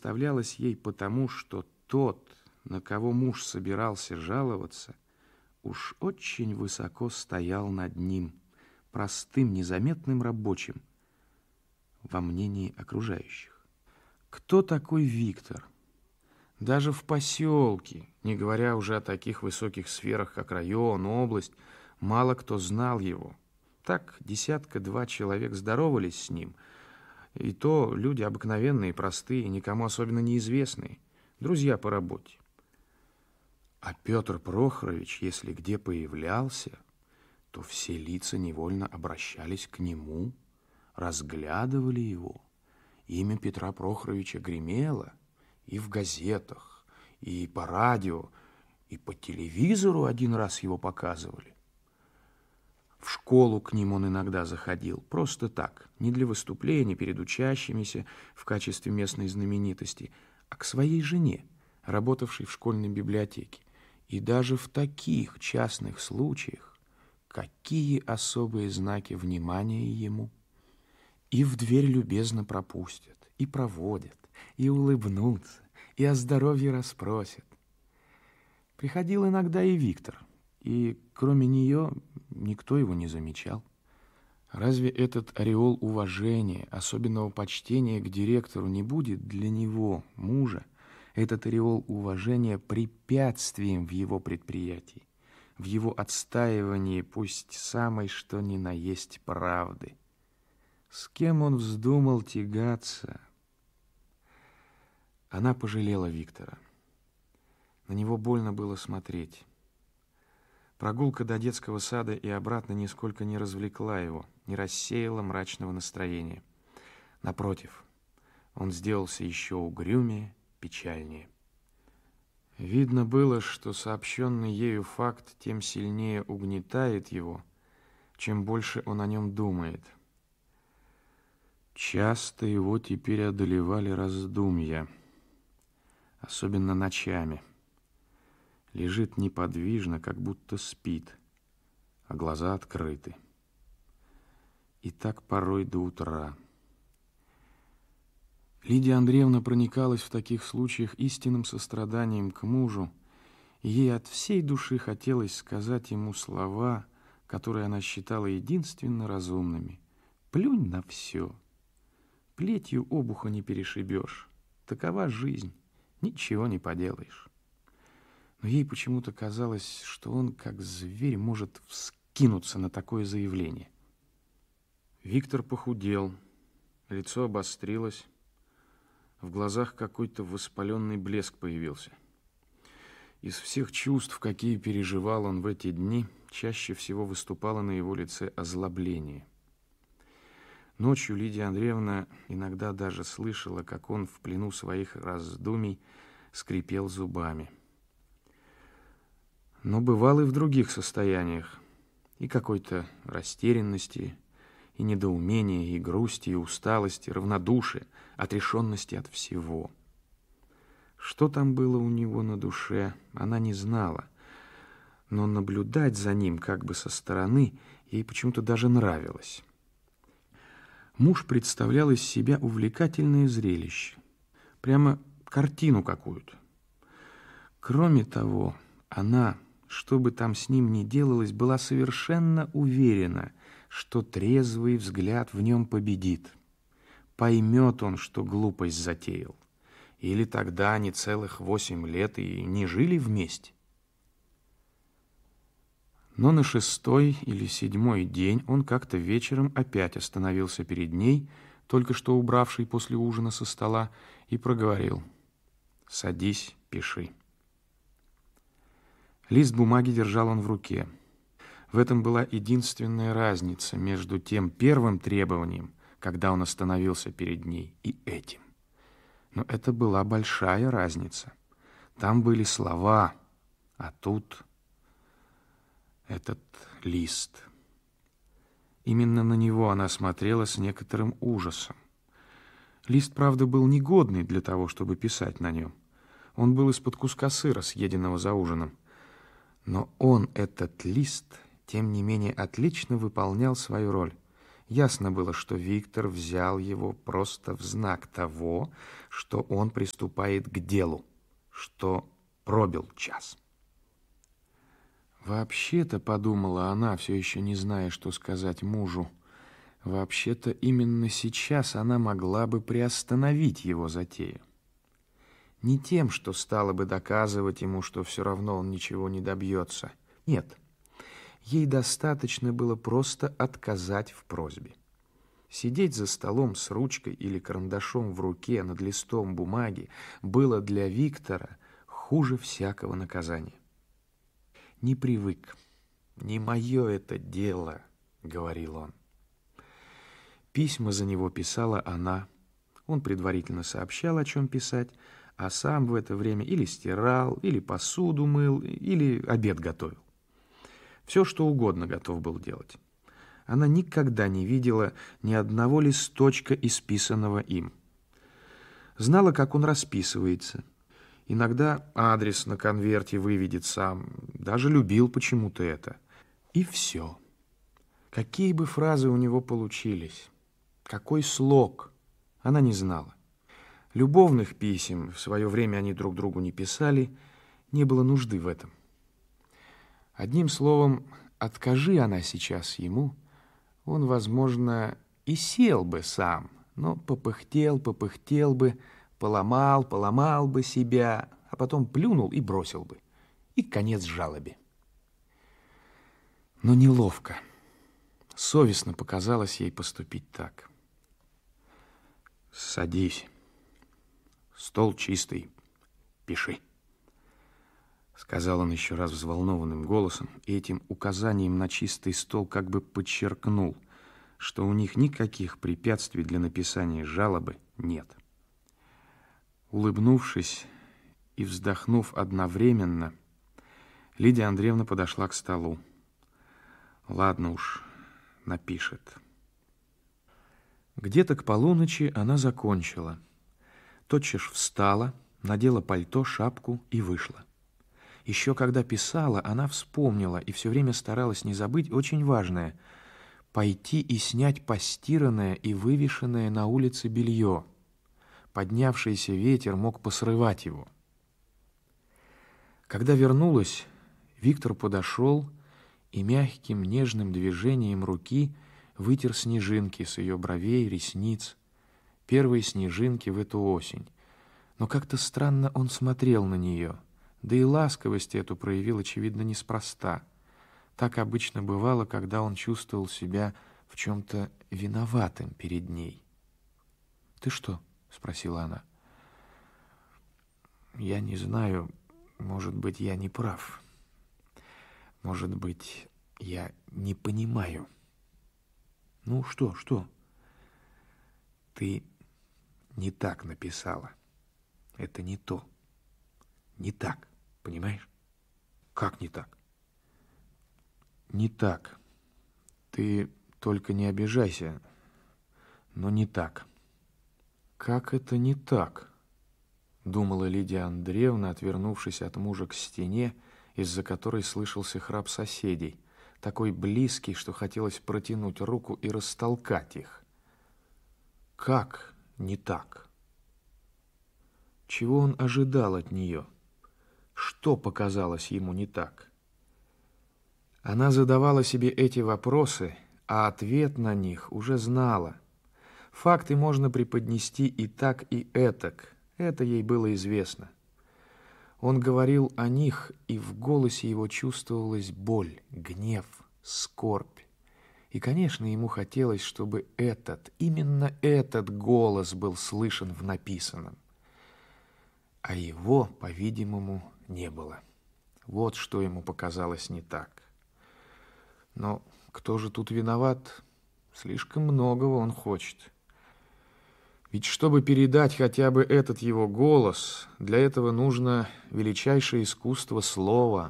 представлялось ей потому, что тот, на кого муж собирался жаловаться, уж очень высоко стоял над ним, простым, незаметным рабочим, во мнении окружающих. Кто такой Виктор? Даже в поселке, не говоря уже о таких высоких сферах, как район, область, мало кто знал его. Так десятка-два человек здоровались с ним, и то люди обыкновенные, простые, никому особенно неизвестные, друзья по работе. А Петр Прохорович, если где появлялся, то все лица невольно обращались к нему, разглядывали его. Имя Петра Прохоровича гремело и в газетах, и по радио, и по телевизору один раз его показывали. В школу к ним он иногда заходил, просто так, не для выступления перед учащимися в качестве местной знаменитости, а к своей жене, работавшей в школьной библиотеке. И даже в таких частных случаях какие особые знаки внимания ему. И в дверь любезно пропустят, и проводят, и улыбнутся, и о здоровье расспросят. Приходил иногда и Виктор, и кроме нее никто его не замечал. Разве этот ореол уважения, особенного почтения к директору не будет для него, мужа, этот ореол уважения препятствием в его предприятии, в его отстаивании, пусть самой что ни на есть правды? С кем он вздумал тягаться? Она пожалела Виктора. На него больно было смотреть. Прогулка до детского сада и обратно нисколько не развлекла его, не рассеяла мрачного настроения. Напротив, он сделался еще угрюмее, печальнее. Видно было, что сообщенный ею факт тем сильнее угнетает его, чем больше он о нем думает. Часто его теперь одолевали раздумья, особенно ночами. Лежит неподвижно, как будто спит, а глаза открыты. И так порой до утра. Лидия Андреевна проникалась в таких случаях истинным состраданием к мужу, и ей от всей души хотелось сказать ему слова, которые она считала единственно разумными. «Плюнь на все. Плетью обуха не перешибешь. Такова жизнь. Ничего не поделаешь». Но ей почему-то казалось, что он, как зверь, может вскинуться на такое заявление. Виктор похудел, лицо обострилось, в глазах какой-то воспаленный блеск появился. Из всех чувств, какие переживал он в эти дни, чаще всего выступало на его лице озлобление. Ночью Лидия Андреевна иногда даже слышала, как он в плену своих раздумий скрипел зубами. Но бывал и в других состояниях, и какой-то растерянности, и недоумения, и грусти, и усталости, равнодушия, отрешенности от всего. Что там было у него на душе, она не знала, но наблюдать за ним как бы со стороны ей почему-то даже нравилось. Муж представлял из себя увлекательное зрелище, прямо картину какую-то. Кроме того, она, что бы там с ним ни делалось, была совершенно уверена, что трезвый взгляд в нем победит. Поймет он, что глупость затеял. Или тогда они целых 8 лет и не жили вместе. Но на 6-й или 7-й день он как-то вечером опять остановился перед ней, только что убравший после ужина со стола, и проговорил: «Садись, пиши». Лист бумаги держал он в руке. В этом была единственная разница между тем первым требованием, когда он остановился перед ней, и этим. Но это была большая разница. Там были слова, а тут этот лист. Именно на него она смотрела с некоторым ужасом. Лист, правда, был негодный для того, чтобы писать на нем. Он был из-под куска сыра, съеденного за ужином. Но он, этот лист, тем не менее, отлично выполнял свою роль. Ясно было, что Виктор взял его просто в знак того, что он приступает к делу, что пробил час. Вообще-то, подумала она, все еще не зная, что сказать мужу, вообще-то именно сейчас она могла бы приостановить его затею. Не тем, что стала бы доказывать ему, что все равно он ничего не добьется. Нет, ей достаточно было просто отказать в просьбе. Сидеть за столом с ручкой или карандашом в руке над листом бумаги было для Виктора хуже всякого наказания. «Не привык, не мое это дело», — говорил он. Письма за него писала она. Он предварительно сообщал, о чем писать, а сам в это время или стирал, или посуду мыл, или обед готовил. Все, что угодно готов был делать. Она никогда не видела ни одного листочка, исписанного им. Знала, как он расписывается. Иногда адрес на конверте выведет сам. Даже любил почему-то это. И все. Какие бы фразы у него получились, какой слог, она не знала. Любовных писем, в свое время они друг другу не писали, не было нужды в этом. Одним словом, откажи она сейчас ему, он, возможно, и сел бы сам, но попыхтел бы, поломал бы себя, а потом плюнул и бросил бы. И конец жалобе. Но неловко. Совестно показалось ей поступить так. «Садись. Стол чистый. Пиши», — сказал он еще раз взволнованным голосом, и этим указанием на чистый стол как бы подчеркнул, что у них никаких препятствий для написания жалобы нет. Улыбнувшись и вздохнув одновременно, Лидия Андреевна подошла к столу. Ладно уж, напишет. Где-то к полуночи она закончила. Тотчас встала, надела пальто, шапку и вышла. Еще когда писала, она вспомнила и все время старалась не забыть очень важное — пойти и снять постиранное и вывешенное на улице белье. Поднявшийся ветер мог посрывать его. Когда вернулась, Виктор подошел и мягким нежным движением руки вытер снежинки с ее бровей, ресниц, первые снежинки в эту осень. Но как-то странно он смотрел на нее, да и ласковость эту проявил, очевидно, неспроста. Так обычно бывало, когда он чувствовал себя в чем-то виноватым перед ней. «Ты что?» — спросила она. «Я не знаю, может быть, я не прав. Может быть, я не понимаю». «Ну, что? Ты не так написала. Это не то. Не так, понимаешь?» «Как не так?» «Не так. Ты только не обижайся, но не так». «Как это не так?» — думала Лидия Андреевна, отвернувшись от мужа к стене, из-за которой слышался храп соседей, такой близкий, что хотелось протянуть руку и растолкать их. Как не так? Чего он ожидал от нее? Что показалось ему не так? Она задавала себе эти вопросы, а ответ на них уже знала. Факты можно преподнести и так, и этак. Это ей было известно. Он говорил о них, и в голосе его чувствовалась боль, гнев, скорбь. И, конечно, ему хотелось, чтобы именно этот голос был слышен в написанном. А его, по-видимому, не было. Вот что ему показалось не так. Но кто же тут виноват? Слишком многого он хочет. Ведь чтобы передать хотя бы этот его голос, для этого нужно величайшее искусство слова.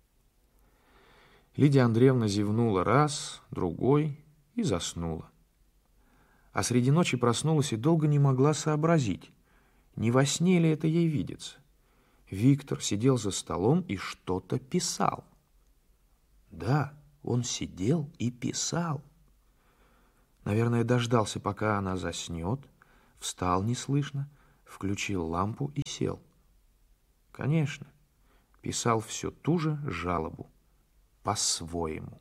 Лидия Андреевна зевнула раз, другой и заснула. А среди ночи проснулась и долго не могла сообразить, не во сне ли это ей видится. Виктор сидел за столом и что-то писал. Да, он сидел и писал. Наверное, дождался, пока она заснет, встал неслышно, включил лампу и сел. Конечно, писал все ту же жалобу, по-своему.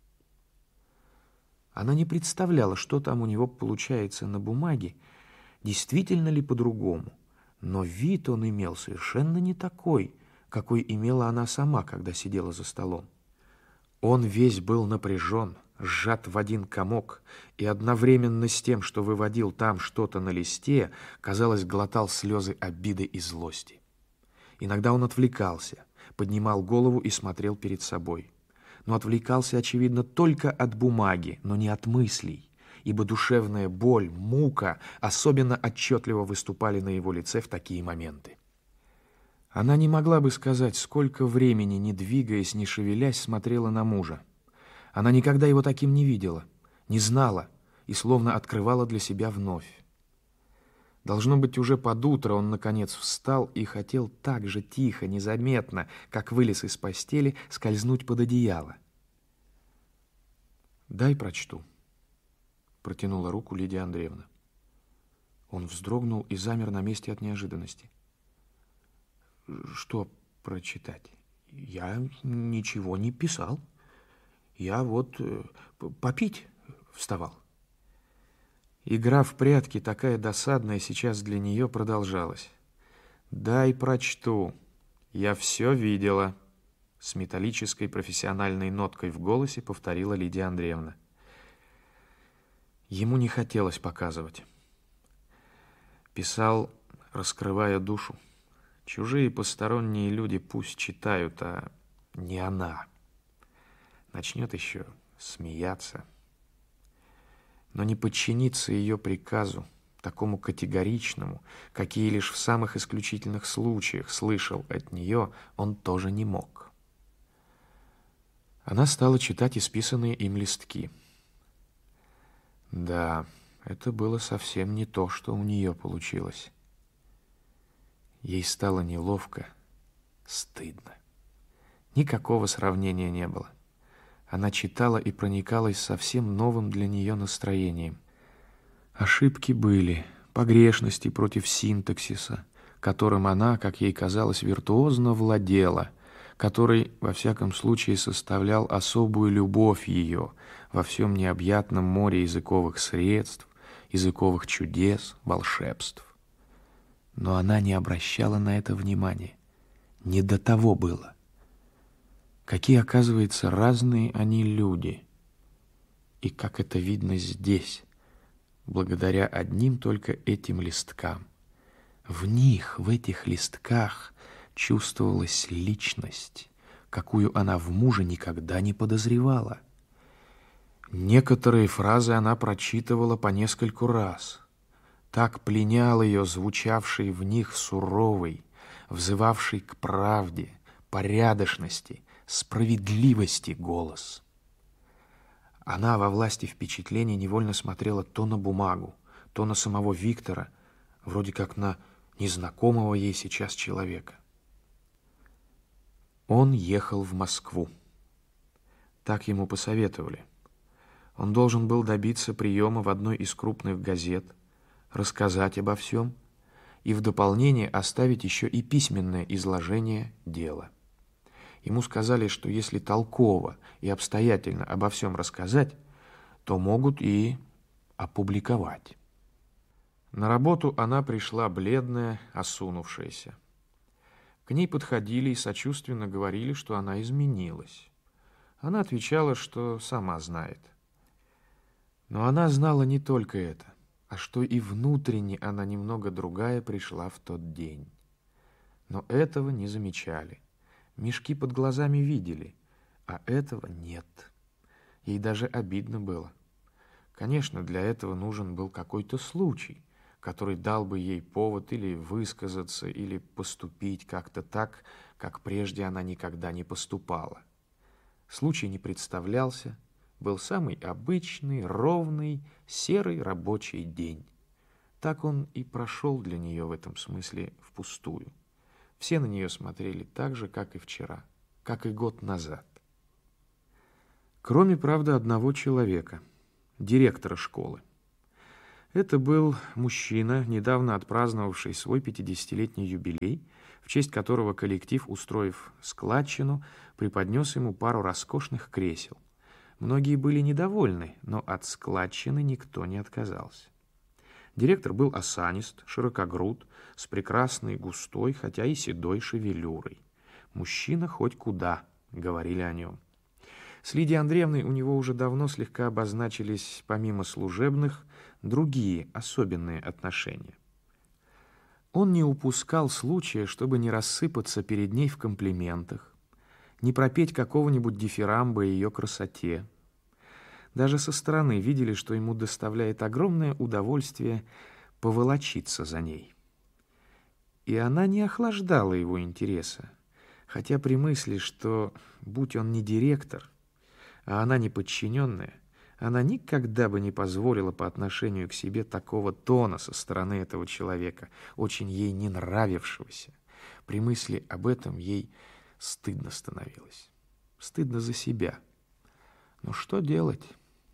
Она не представляла, что там у него получается на бумаге, действительно ли по-другому, но вид он имел совершенно не такой, какой имела она сама, когда сидела за столом. Он весь был напряжен, сжат в один комок, и одновременно с тем, что выводил там что-то на листе, казалось, глотал слезы обиды и злости. Иногда он отвлекался, поднимал голову и смотрел перед собой. Но отвлекался, очевидно, только от бумаги, но не от мыслей, ибо душевная боль, мука особенно отчетливо выступали на его лице в такие моменты. Она не могла бы сказать, сколько времени, не двигаясь, не шевелясь, смотрела на мужа. Она никогда его таким не видела, не знала и словно открывала для себя вновь. Должно быть, уже под утро он, наконец, встал и хотел так же тихо, незаметно, как вылез из постели, скользнуть под одеяло. «Дай прочту», — протянула руку Лидия Андреевна. Он вздрогнул и замер на месте от неожиданности. «Что прочитать? Я ничего не писал. Я вот попить вставал». Игра в прятки, такая досадная, сейчас для нее продолжалась. «Дай прочту. Я все видела», — с металлической профессиональной ноткой в голосе повторила Лидия Андреевна. Ему не хотелось показывать. Писал, раскрывая душу. Чужие посторонние люди пусть читают, а не она. Начнет еще смеяться. Но не подчиниться ее приказу, такому категоричному, какие лишь в самых исключительных случаях слышал от нее, он тоже не мог. Она стала читать исписанные им листки. Да, это было совсем не то, что у нее получилось. Ей стало неловко, стыдно. Никакого сравнения не было. Она читала и проникалась совсем новым для нее настроением. Ошибки были, погрешности против синтаксиса, которым она, как ей казалось, виртуозно владела, который, во всяком случае, составлял особую любовь ее во всем необъятном море языковых средств, языковых чудес, волшебств. Но она не обращала на это внимания. Не до того было. Какие, оказывается, разные они люди. И как это видно здесь, благодаря одним только этим листкам. В них, в этих листках, чувствовалась личность, какую она в муже никогда не подозревала. Некоторые фразы она прочитывала по нескольку раз. Так пленял ее звучавший в них суровый, взывавший к правде, порядочности, справедливости голос. Она во власти впечатлений невольно смотрела то на бумагу, то на самого Виктора, вроде как на незнакомого ей сейчас человека. Он ехал в Москву. Так ему посоветовали. Он должен был добиться приема в одной из крупных газет, рассказать обо всем и в дополнение оставить еще и письменное изложение дела. Ему сказали, что если толково и обстоятельно обо всем рассказать, то могут и опубликовать. На работу она пришла бледная, осунувшаяся. К ней подходили и сочувственно говорили, что она изменилась. Она отвечала, что сама знает. Но она знала не только это, а что и внутренне она немного другая пришла в тот день. Но этого не замечали. Мешки под глазами видели, а этого нет. Ей даже обидно было. Конечно, для этого нужен был какой-то случай, который дал бы ей повод или высказаться, или поступить как-то так, как прежде она никогда не поступала. Случай не представлялся, был самый обычный, ровный, серый рабочий день. Так он и прошел для нее в этом смысле впустую. Все на нее смотрели так же, как и вчера, как и год назад. Кроме, правда, одного человека. директора школы. Это был мужчина, недавно отпраздновавший свой 50-летний юбилей, в честь которого коллектив, устроив складчину, преподнес ему пару роскошных кресел. Многие были недовольны, но от складчины никто не отказался. Директор был осанист, широкогруд, с прекрасной густой, хотя и седой шевелюрой. «Мужчина хоть куда», — говорили о нем. С Лидией Андреевной у него уже давно слегка обозначились, помимо служебных, другие особенные отношения. Он не упускал случая, чтобы не рассыпаться перед ней в комплиментах, не пропеть какого-нибудь дифирамба ее красоте. Даже со стороны видели, что ему доставляет огромное удовольствие поволочиться за ней. И она не охлаждала его интереса, хотя при мысли, что, будь он не директор, а она не подчиненная, она никогда бы не позволила по отношению к себе такого тона со стороны этого человека, очень ей не нравившегося. При мысли об этом ей стыдно становилось. Стыдно за себя. Но что делать?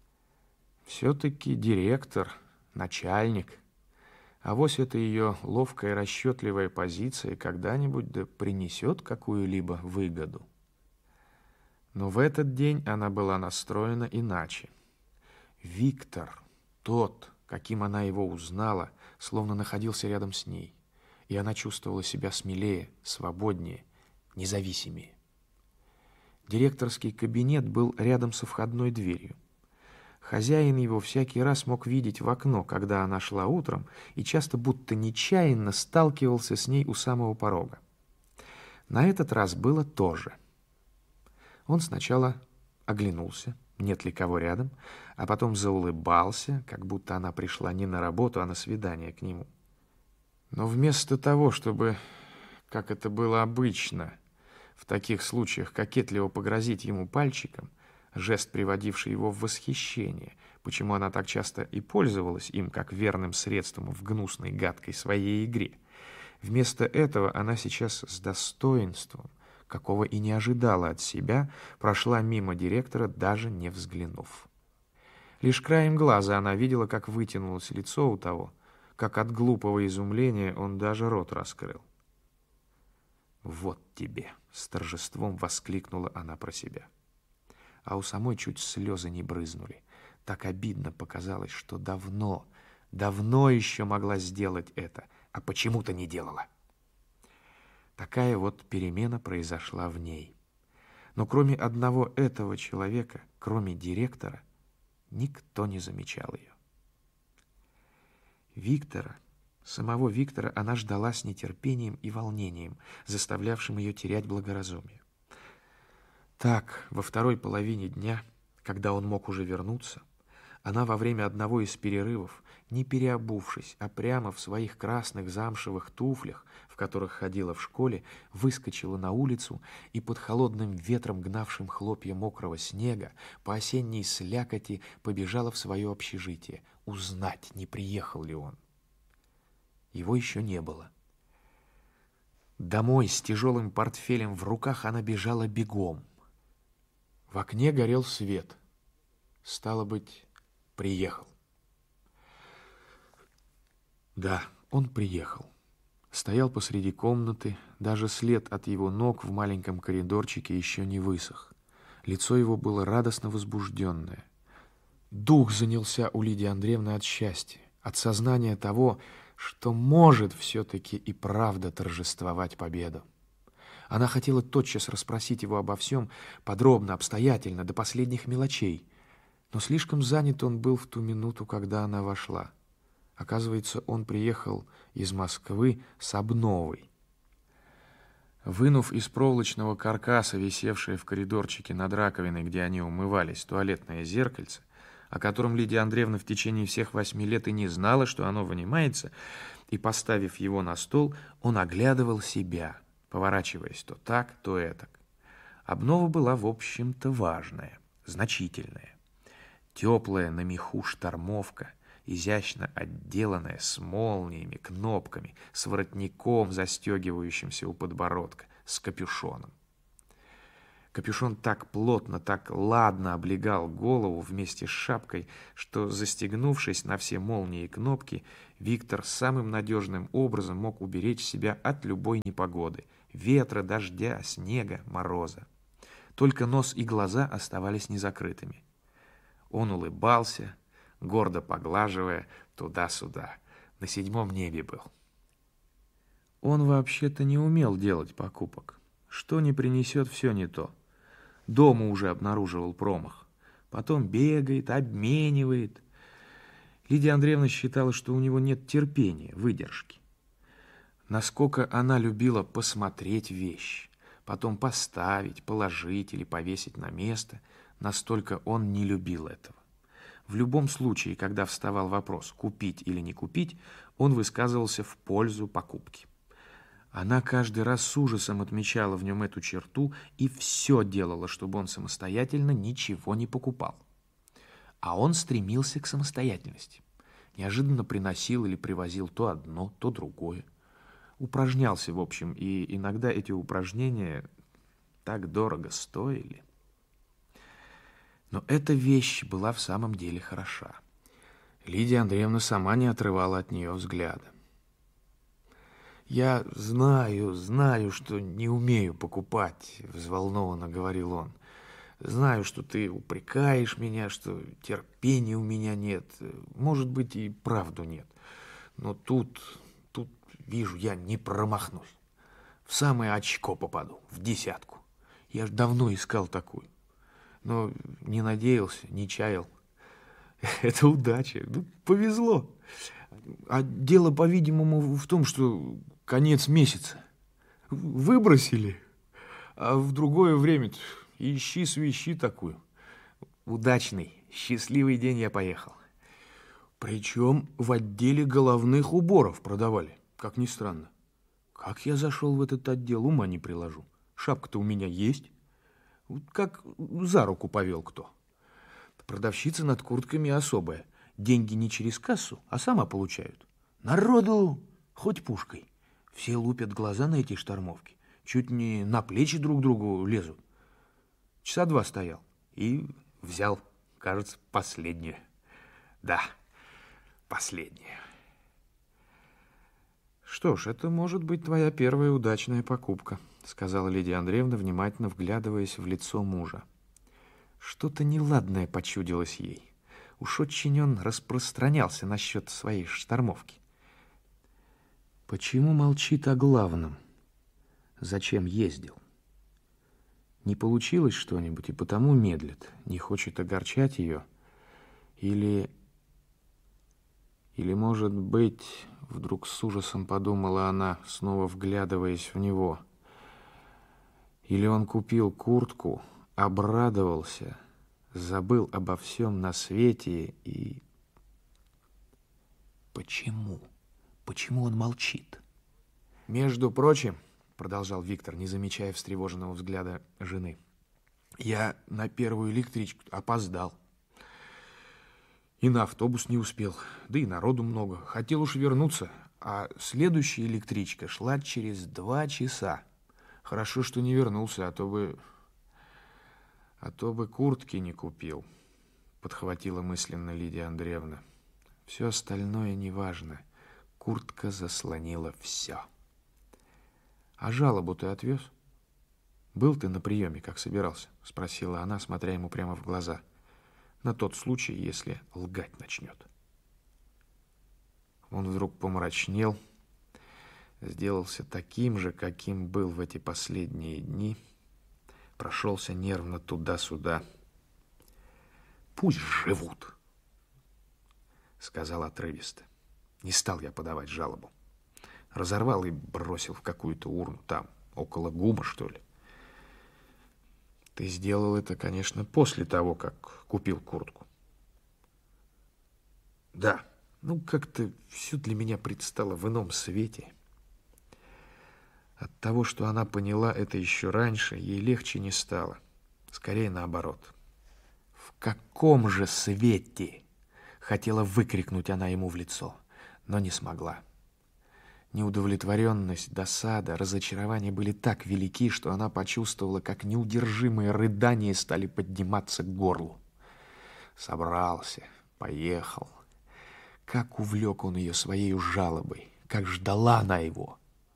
Все-таки директор, начальник. Авось это ее ловкая расчетливая позиция когда-нибудь да принесет какую-либо выгоду. Но в этот день она была настроена иначе. Виктор, тот, каким она его узнала, словно находился рядом с ней, и она чувствовала себя смелее, свободнее, независимее. Директорский кабинет был рядом со входной дверью. Хозяин его всякий раз мог видеть в окно, когда она шла утром, и часто будто нечаянно сталкивался с ней у самого порога. На этот раз было то же. Он сначала оглянулся, нет ли кого рядом, а потом заулыбался, как будто она пришла не на работу, а на свидание к нему. Но вместо того, чтобы, как это было обычно, в таких случаях кокетливо погрозить ему пальчиком, жест, приводивший его в восхищение, почему она так часто и пользовалась им как верным средством в гнусной, гадкой своей игре. Вместо этого она сейчас с достоинством, какого и не ожидала от себя, прошла мимо директора, даже не взглянув. Лишь краем глаза она видела, как вытянулось лицо у того, как от глупого изумления он даже рот раскрыл. «Вот тебе!» — с торжеством воскликнула она про себя. А у самой чуть слезы не брызнули. Так обидно показалось, что давно еще могла сделать это, а почему-то не делала. Такая вот перемена произошла в ней. Но кроме одного этого человека, кроме директора, никто не замечал ее. Виктора, самого Виктора, она ждала с нетерпением и волнением, заставлявшим ее терять благоразумие. Так, во второй половине дня, когда он мог уже вернуться, она во время одного из перерывов, не переобувшись, а прямо в своих красных замшевых туфлях, в которых ходила в школе, выскочила на улицу и под холодным ветром, гнавшим хлопья мокрого снега, по осенней слякоти побежала в свое общежитие, узнать, не приехал ли он. Его еще не было. Домой с тяжелым портфелем в руках она бежала бегом. В окне горел свет. Стало быть, приехал. Да, он приехал. Стоял посреди комнаты, даже след от его ног в маленьком коридорчике еще не высох. Лицо его было радостно возбужденное. Дух занялся у Лидии Андреевны от счастья, от сознания того, что может все-таки и правда торжествовать победу. Она хотела тотчас расспросить его обо всем, подробно, обстоятельно, до последних мелочей. Но слишком занят он был в ту минуту, когда она вошла. Оказывается, он приехал из Москвы с обновой. Вынув из проволочного каркаса, висевшее в коридорчике над раковиной, где они умывались, туалетное зеркальце, о котором Лидия Андреевна в течение всех 8 лет и не знала, что оно вынимается, и, поставив его на стол, он оглядывал себя, поворачиваясь то так, то этак. Обнова была, в общем-то, важная, значительная. Теплая на меху штормовка, изящно отделанная с молниями, кнопками, с воротником, застегивающимся у подбородка, с капюшоном. Капюшон так плотно, так ладно облегал голову вместе с шапкой, что, застегнувшись на все молнии и кнопки, Виктор самым надежным образом мог уберечь себя от любой непогоды — ветра, дождя, снега, мороза. Только нос и глаза оставались незакрытыми. Он улыбался, гордо поглаживая туда-сюда. На 7-м небе был. Он вообще-то не умел делать покупок. Что не принесет, все не то. Дома уже обнаруживал промах. Потом бегает, обменивает. Лидия Андреевна считала, что у него нет терпения, выдержки. Насколько она любила посмотреть вещь, потом поставить, положить или повесить на место, настолько он не любил этого. В любом случае, когда вставал вопрос, купить или не купить, он высказывался в пользу покупки. Она каждый раз с ужасом отмечала в нем эту черту и все делала, чтобы он самостоятельно ничего не покупал. А он стремился к самостоятельности. Неожиданно приносил или привозил то одно, то другое. Упражнялся, в общем, и иногда эти упражнения так дорого стоили. Но эта вещь была в самом деле хороша. Лидия Андреевна сама не отрывала от нее взгляда. «Я знаю, что не умею покупать», — взволнованно говорил он. «Знаю, что ты упрекаешь меня, что терпения у меня нет. Может быть, и правду нет. Но тут, вижу, я не промахнусь. В самое очко попаду, в 10. Я ж давно искал такую. Но не надеялся, не чаял. Это удача. Ну, повезло. А дело, по-видимому, в том, что конец месяца. Выбросили. А в другое время ищи свищи такую. Удачный, счастливый день я поехал. Причем в отделе головных уборов продавали, как ни странно. Как я зашел в этот отдел, ума не приложу. Шапка-то у меня есть. Как за руку повел кто. Продавщица над куртками особая. Деньги не через кассу, а сама получают. Народу хоть пушкой. Все лупят глаза на эти штормовки. Чуть не на плечи друг другу лезут. Часа 2 стоял и взял, кажется, последнюю. Да, последнюю. Что ж, это может быть твоя первая удачная покупка, сказала Лидия Андреевна, внимательно вглядываясь в лицо мужа. Что-то неладное почудилось ей. Уж очень он распространялся насчет своей штормовки. Почему молчит о главном? Зачем ездил? Не получилось что-нибудь, и потому медлит, не хочет огорчать ее? Или, может быть, вдруг с ужасом подумала она, снова вглядываясь в него, или он купил куртку, обрадовался, забыл обо всем на свете и... Почему? Почему он молчит? Между прочим, продолжал Виктор, не замечая встревоженного взгляда жены, я на первую электричку опоздал. И на автобус не успел, да и народу много. Хотел уж вернуться, а следующая электричка шла через 2 часа. Хорошо, что не вернулся, а то бы куртки не купил, подхватила мысленно Лидия Андреевна. Все остальное неважно. Куртка заслонила все. А жалобу ты отвез? Был ты на приеме, как собирался? Спросила она, смотря ему прямо в глаза. На тот случай, если лгать начнет. Он вдруг помрачнел, сделался таким же, каким был в эти последние дни, прошелся нервно туда-сюда. «Пусть живут», — сказал отрывисто. Не стал я подавать жалобу. Разорвал и бросил в какую-то урну там, около ГУМа, что ли. Ты сделал это, конечно, после того, как купил куртку. Да, как-то все для меня предстало в ином свете. От того, что она поняла это еще раньше, ей легче не стало. Скорее наоборот. В каком же свете? Хотела выкрикнуть она ему в лицо, но не смогла. Неудовлетворенность, досада, разочарование были так велики, что она почувствовала, как неудержимые рыдания стали подниматься к горлу. Собрался, поехал. Как увлек он ее своей жалобой, как ждала она его.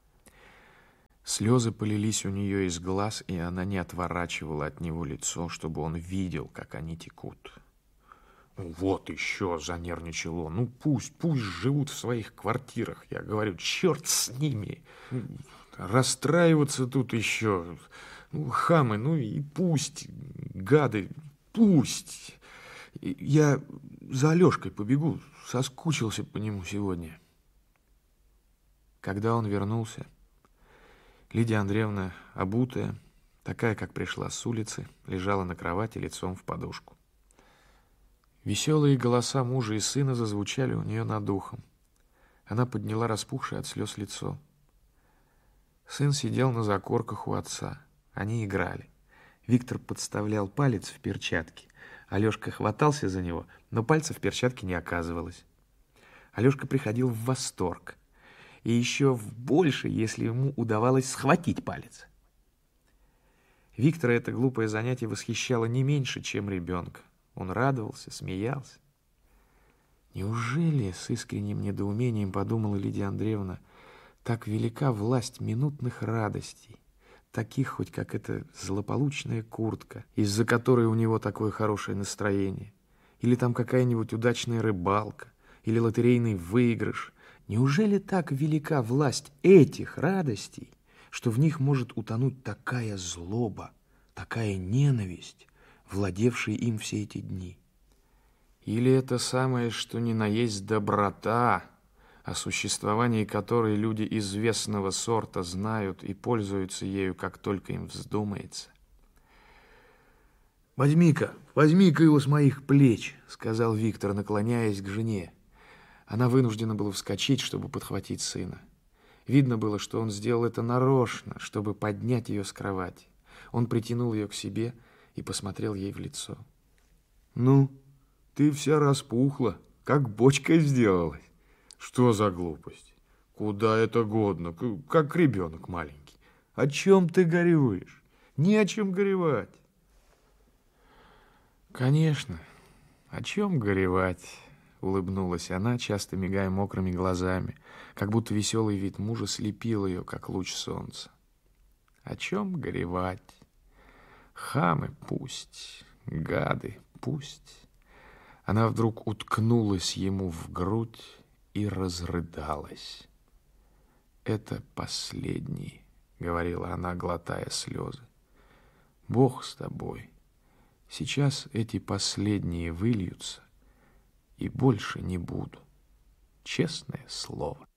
Слезы полились у нее из глаз, и она не отворачивала от него лицо, чтобы он видел, как они текут. «Вот еще!» — занервничал он. «Ну пусть живут в своих квартирах. Я говорю, черт с ними! Расстраиваться тут еще. Ну, хамы, ну и пусть, гады, пусть! Я за Алешкой побегу, соскучился по нему сегодня». Когда он вернулся, Лидия Андреевна, обутая, такая, как пришла с улицы, лежала на кровати лицом в подушку. Веселые голоса мужа и сына зазвучали у нее над ухом. Она подняла распухшее от слез лицо. Сын сидел на закорках у отца. Они играли. Виктор подставлял палец в перчатке. Алешка хватался за него, но пальца в перчатке не оказывалось. Алешка приходил в восторг. И еще в больше, если ему удавалось схватить палец. Виктора это глупое занятие восхищало не меньше, чем ребенка. Он радовался, смеялся. Неужели, с искренним недоумением подумала Лидия Андреевна, так велика власть минутных радостей, таких хоть как эта злополучная куртка, из-за которой у него такое хорошее настроение, или там какая-нибудь удачная рыбалка, или лотерейный выигрыш. Неужели так велика власть этих радостей, что в них может утонуть такая злоба, такая ненависть, владевшей им все эти дни? Или это самое, что ни на есть доброта, о существовании которой люди известного сорта знают и пользуются ею, как только им вздумается? возьми-ка его с моих плеч», — сказал Виктор, наклоняясь к жене. Она вынуждена была вскочить, чтобы подхватить сына. Видно было, что он сделал это нарочно, чтобы поднять ее с кровати. Он притянул ее к себе и посмотрел ей в лицо. «Ну, ты вся распухла, как бочка сделалась. Что за глупость? Куда это годно, как ребенок маленький? О чем ты горюешь? Не о чем горевать». «Конечно, о чем горевать?» — улыбнулась она, часто мигая мокрыми глазами, как будто веселый вид мужа слепил ее, как луч солнца. «О чем горевать? Хамы пусть, гады пусть». Она вдруг уткнулась ему в грудь и разрыдалась. «Это последний», — говорила она, глотая слезы. «Бог с тобой. Сейчас эти последние выльются, и больше не буду. Честное слово».